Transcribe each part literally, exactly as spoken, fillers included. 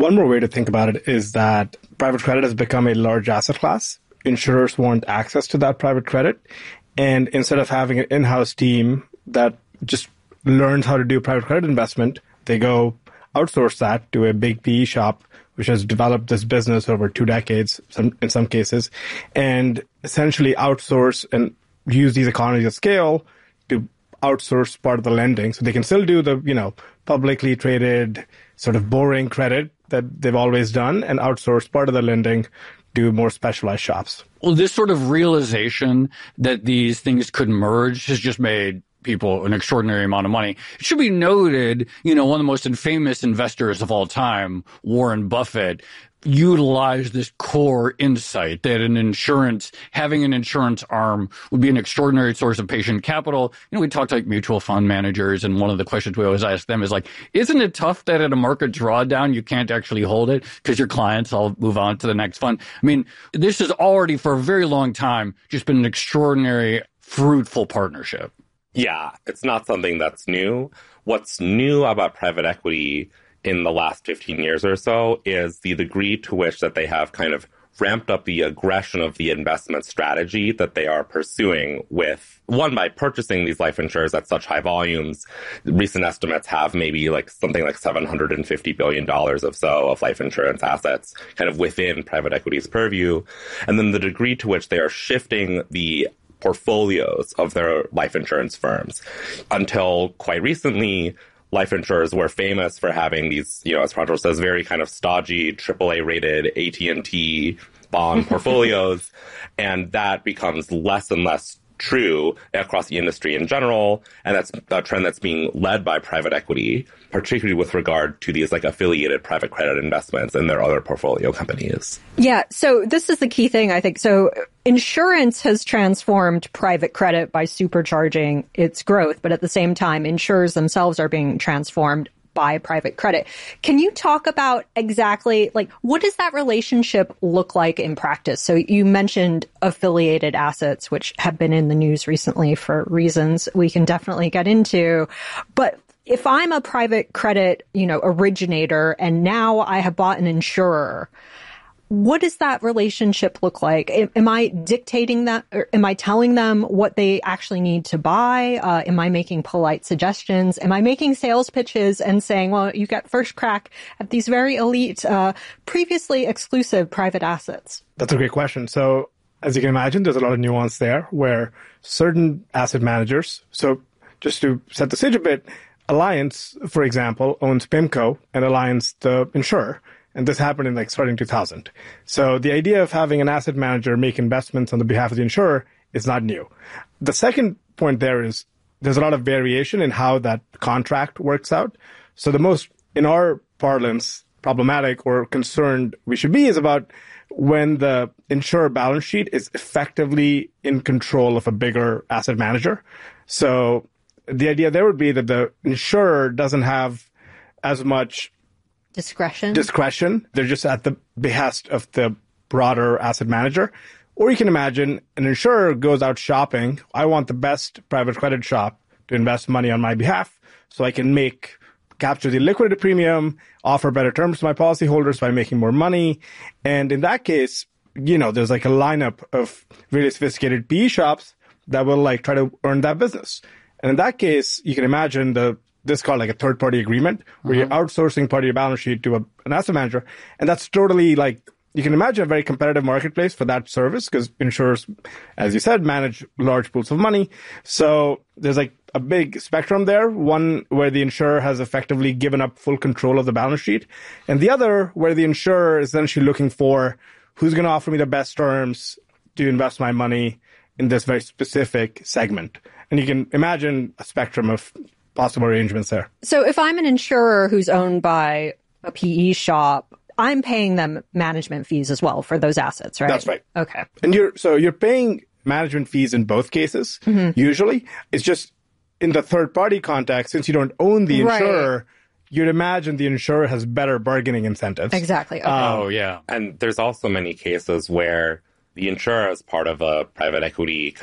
One more way to think about it is that private credit has become a large asset class. Insurers want access to that private credit. And instead of having an in-house team that just learns how to do private credit investment, they go outsource that to a big P E shop, which has developed this business over two decades some, in some cases, and essentially outsource and use these economies of scale to outsource part of the lending. So they can still do the, you know, publicly traded sort of boring credit that they've always done and outsource part of the lending to more specialized shops. Well, this sort of realization that these things could merge has just made people an extraordinary amount of money. It should be noted, you know, one of the most famous investors of all time, Warren Buffett, utilized this core insight that an insurance, having an insurance arm would be an extraordinary source of patient capital. You know, we talked to like mutual fund managers, and one of the questions we always ask them is like, isn't it tough that at a market drawdown, you can't actually hold it because your clients all move on to the next fund? I mean, this has already for a very long time just been an extraordinary, fruitful partnership. Yeah, it's not something that's new. What's new about private equity in the last fifteen years or so is the degree to which that they have kind of ramped up the aggression of the investment strategy that they are pursuing with, one, by purchasing these life insurers at such high volumes. Recent estimates have maybe like something like seven hundred fifty billion dollars of so of life insurance assets kind of within private equity's purview. And then the degree to which they are shifting the portfolios of their life insurance firms. Until quite recently, life insurers were famous for having these, you know, as Pranjal says, very kind of stodgy, triple A rated A T and T bond portfolios. And that becomes less and less true across the industry in general. And that's a trend that's being led by private equity, particularly with regard to these like affiliated private credit investments in their other portfolio companies. Yeah. So this is the key thing, I think. So insurance has transformed private credit by supercharging its growth, but at the same time, insurers themselves are being transformed by private credit. Can you talk about exactly, like, what does that relationship look like in practice? So you mentioned affiliated assets, which have been in the news recently for reasons we can definitely get into. But if I'm a private credit, you know, originator, and now I have bought an insurer, what does that relationship look like? Am I dictating that? Or am I telling them what they actually need to buy? Uh, am I making polite suggestions? Am I making sales pitches and saying, well, you get first crack at these very elite, uh, previously exclusive private assets? That's a great question. So as you can imagine, there's a lot of nuance there where certain asset managers, so just to set the stage a bit, Alliance, for example, owns PIMCO, and Alliance, the insurer. And this happened in like starting two thousand. So the idea of having an asset manager make investments on the behalf of the insurer is not new. The second point there is there's a lot of variation in how that contract works out. So the most, in our parlance, problematic or concerned we should be is about when the insurer balance sheet is effectively in control of a bigger asset manager. So the idea there would be that the insurer doesn't have as much Discretion. Discretion. They're just at the behest of the broader asset manager. Or you can imagine an insurer goes out shopping. I want the best private credit shop to invest money on my behalf so I can make, capture the liquidity premium, offer better terms to my policyholders by making more money. And in that case, you know, there's like a lineup of really sophisticated P E shops that will like try to earn that business. And in that case, you can imagine the this is called like a third-party agreement, where mm-hmm. you're outsourcing part of your balance sheet to a, an asset manager. And that's totally like, you can imagine a very competitive marketplace for that service because insurers, as you said, manage large pools of money. So there's like a big spectrum there. One where the insurer has effectively given up full control of the balance sheet. And the other where the insurer is essentially looking for who's going to offer me the best terms to invest my money in this very specific segment. And you can imagine a spectrum of possible arrangements there. So if I'm an insurer who's owned by a P E shop, I'm paying them management fees as well for those assets, right? That's right. Okay. And you're so you're paying management fees in both cases, mm-hmm. usually. It's just in the third-party context, since you don't own the insurer, right. you'd imagine the insurer has better bargaining incentives. Exactly. Okay. Oh, yeah. And there's also many cases where the insurer, as part of a private equity kind of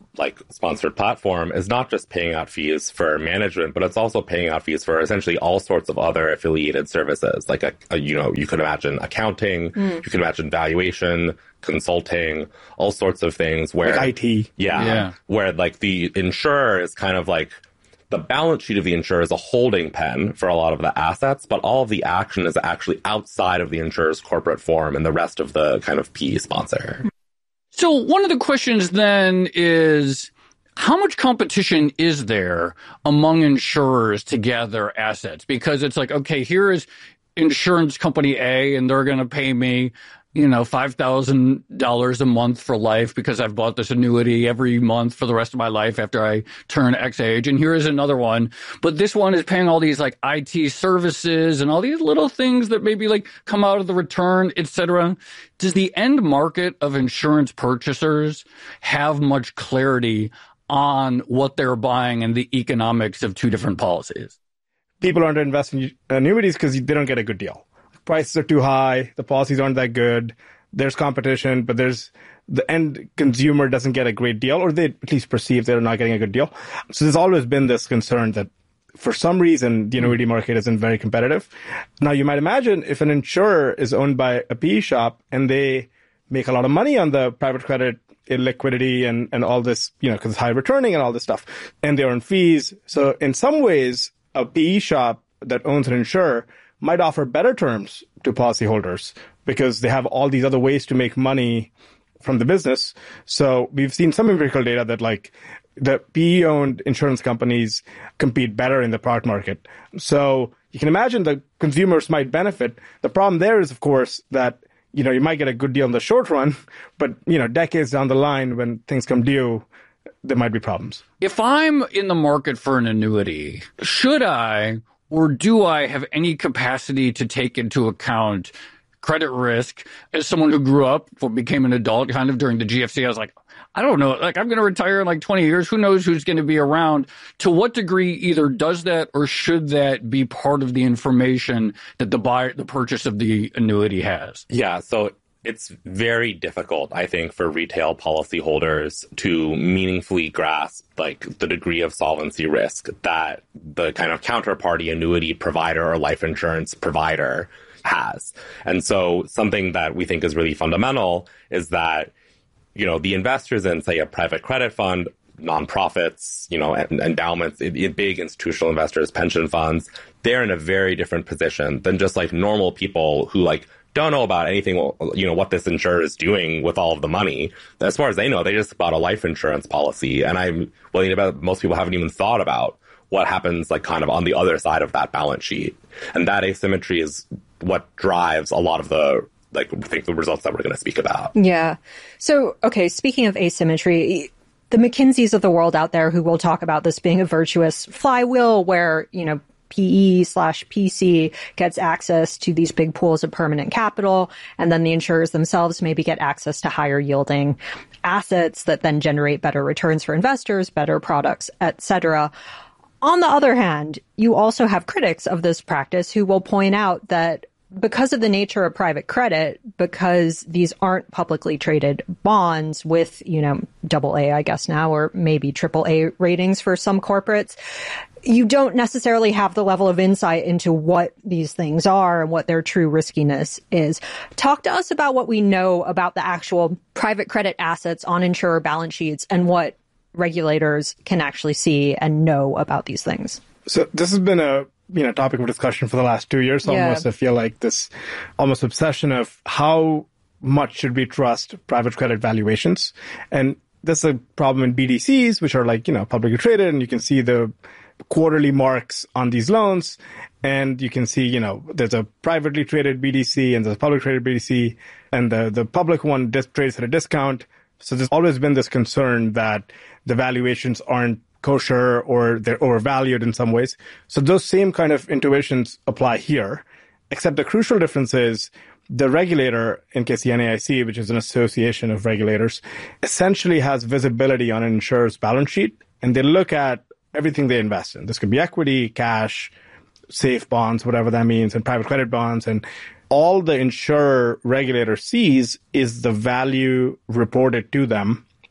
like sponsored platform is not just paying out fees for management, but it's also paying out fees for essentially all sorts of other affiliated services. Like, a, a you know, you could imagine accounting, mm. you could imagine valuation, consulting, all sorts of things where like I T. Yeah, yeah. Where like the insurer is kind of like the balance sheet of the insurer is a holding pen for a lot of the assets, but all of the action is actually outside of the insurer's corporate form and the rest of the kind of P E sponsor. So one of the questions then is, how much competition is there among insurers to gather assets? Because it's like, okay, here is insurance company A, and they're going to pay me, you know, five thousand dollars a month for life because I've bought this annuity every month for the rest of my life after I turn X age. And here is another one. But this one is paying all these like I T services and all these little things that maybe like come out of the return, et cetera. Does the end market of insurance purchasers have much clarity on what they're buying and the economics of two different policies? People aren't investing in annuities because they don't get a good deal. Prices are too high, the policies aren't that good, there's competition, but there's the end consumer doesn't get a great deal, or they at least perceive they're not getting a good deal. So there's always been this concern that for some reason the annuity market isn't very competitive. Now you might imagine if an insurer is owned by a P E shop and they make a lot of money on the private credit illiquidity and, and all this, you know, because it's high returning and all this stuff, and they earn fees. So in some ways, a P E shop that owns an insurer might offer better terms to policyholders because they have all these other ways to make money from the business. So we've seen some empirical data that like the P E-owned insurance companies compete better in the product market. So you can imagine the consumers might benefit. The problem there is, of course, that, you know, you might get a good deal in the short run, but, you know, decades down the line when things come due, there might be problems. If I'm in the market for an annuity, should I or do I have any capacity to take into account credit risk? As someone who grew up, became an adult kind of during the G F C, I was like, I don't know, like I'm going to retire in like twenty years. Who knows who's going to be around? To what degree either does that or should that be part of the information that the buyer, the purchase of the annuity has? Yeah, so it's very difficult, I think, for retail policyholders to meaningfully grasp like the degree of solvency risk that the kind of counterparty annuity provider or life insurance provider has. And so something that we think is really fundamental is that, you know, the investors in, say, a private credit fund, nonprofits, you know, and endowments, big institutional investors, pension funds, they're in a very different position than just like normal people who like don't know about anything, you know, what this insurer is doing with all of the money. As far as they know, they just bought a life insurance policy. And I'm willing to bet most people haven't even thought about what happens like kind of on the other side of that balance sheet. And that asymmetry is what drives a lot of the, like, I think the results that we're going to speak about. Yeah. So, okay, speaking of asymmetry, the McKinseys of the world out there who will talk about this being a virtuous flywheel where, you know, P E slash P C gets access to these big pools of permanent capital, and then the insurers themselves maybe get access to higher yielding assets that then generate better returns for investors, better products, et cetera. On the other hand, you also have critics of this practice who will point out that because of the nature of private credit, because these aren't publicly traded bonds with, you know, double A, I guess now, or maybe triple A ratings for some corporates, you don't necessarily have the level of insight into what these things are and what their true riskiness is. Talk to us about what we know about the actual private credit assets on insurer balance sheets and what regulators can actually see and know about these things. So this has been a you know topic of discussion for the last two years. Yeah. Almost, I feel like this almost obsession of how much should we trust private credit valuations, and that's a problem in B D Cs, which are like you know publicly traded, and you can see the quarterly marks on these loans, and you can see you know there's a privately traded B D C and there's a publicly traded B D C, and the the public one dis- trades at a discount. So there's always been this concern that the valuations aren't kosher or they're overvalued in some ways. So those same kind of intuitions apply here, except the crucial difference is the regulator, in case the N A I C, which is an association of regulators, essentially has visibility on an insurer's balance sheet, and they look at everything they invest in. This could be equity, cash, safe bonds, whatever that means, and private credit bonds. And all the insurer regulator sees is the value reported to them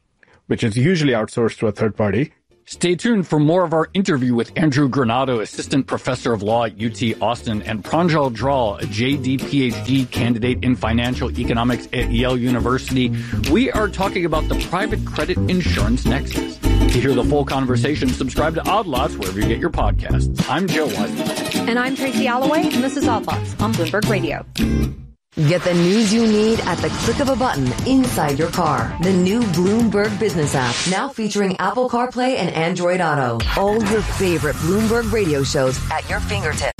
which is usually outsourced to a third party. Stay tuned for more of our interview with Andrew Granado, Assistant Professor of Law at U T Austin, and Pranjal Dral, a J D PhD candidate in financial economics at Yale University. We are talking about the private credit insurance nexus. To hear the full conversation, subscribe to Odd Lots wherever you get your podcasts. I'm Joe Wiseman. And I'm Tracy Alloway, and this is Odd Lots on Bloomberg Radio. Get the news you need at the click of a button inside your car. The new Bloomberg Business app, now featuring Apple CarPlay and Android Auto. All your favorite Bloomberg Radio shows at your fingertips.